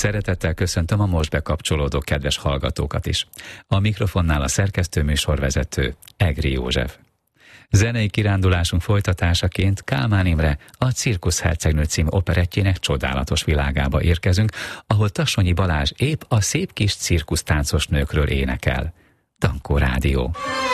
Szeretettel köszöntöm a most bekapcsolódó kedves hallgatókat is. A mikrofonnál a szerkesztő műsorvezető Egri József. Zenei kirándulásunk folytatásaként Kálmán Imre a Cirkusz hercegnő című operettjének csodálatos világába érkezünk, ahol Tassonyi Balázs épp a szép kis cirkusztáncos nőkről énekel. Dankó Rádió.